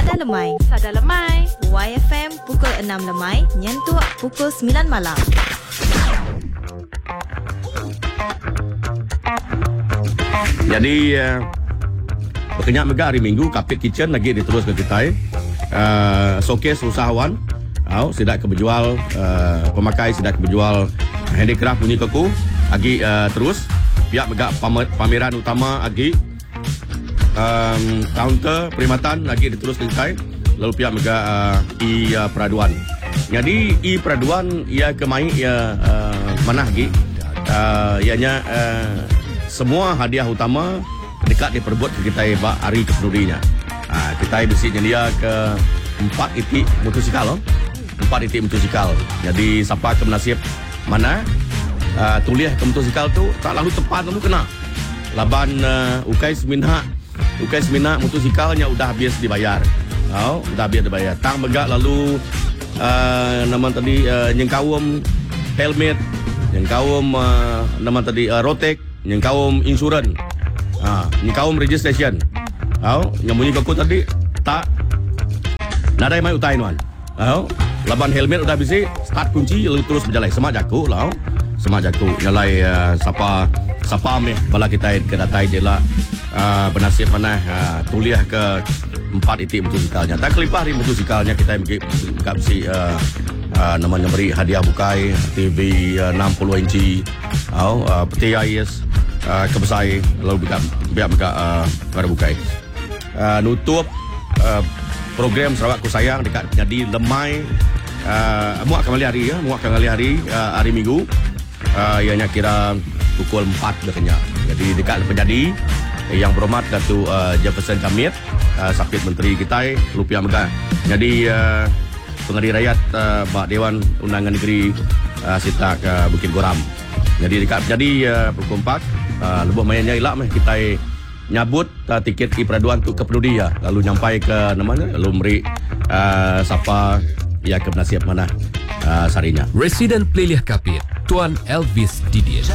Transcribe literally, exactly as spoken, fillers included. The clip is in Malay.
Sada Lemai. Sada Lemai. Y F M pukul enam lemai, nyentuh pukul sembilan malam. Jadi uh, berkenyak mega hari Minggu Kapit Kitchen lagi diterus ke kita uh, showcase usahawan oh, sidak keberjual uh, pemakai sidak keberjual handicraft bunyi keku lagi uh, terus pihak mega pamer, pameran utama lagi um, kaunter perkhidmatan lagi diterus ke kita lalu pihak mega uh, i uh, peraduan jadi i peraduan ia kemai ia uh, mana lagi uh, ianya uh, semua hadiah utama dekat diperbuat ke kita pak hari kepedulinya. Ha, kita bersihnya dia ke empat itik motosikal, oh? empat itik motosikal. Jadi siapa ke nasib mana uh, tulis ke motosikal tu tak lalu tepat lalu kena. Laban uh, ukai seminha, ukai seminha motosikalnya udah habis dibayar. Oh, udah habis dibayar. Tang begak lalu uh, nama tadi uh, nyengkawum helmet, nyengkawum uh, nama tadi uh, rotek. Yang kaum insurans, ah, yang kaum registration, oh, yang bunyi kaku tadi tak, nadai mai utai nuan, oh, laban helmet udah bisi, start kunci lalu terus berjalan, semak jaku lah, semak jaku, nyalai uh, sapa, sapa meh, bala kita ke datai je lah, uh, penasib mana, uh, tuliah ke empat itik motosikalnya, tak kelipah hari motosikalnya kita mungkin tak bisi. Uh, Uh, namanya beri hadiah bukai T V uh, enam puluh inci oh, uh, peti ais uh, kebesai lalu biar biar mereka uh, baru bukai uh, nutup uh, program Sarawak Ku Sayang dekat jadi lemai uh, muak kembali hari ya muak kembali hari uh, hari Minggu uh, ianya kira pukul empat berkenyak jadi dekat penjadi eh, yang berhormat Datuk uh, Jefferson Kamit uh, Sapit Menteri kita Lupiah Megah jadi uh, Pengadil Rakyat uh, Bak Dewan Undangan Negeri uh, Sitak uh, Bukit Goram. Jadi dekat jadi uh, pukul empat uh, lebuh mayanya ilak meh kita nyabut uh, tiket i peraduan tu ke Peduli ya. Lalu nyampai ke namanya lalu memberi uh, siapa ya ke penasihat mana uh, sarinya. Residen Peliliah Kapit Tuan Elvis Didin.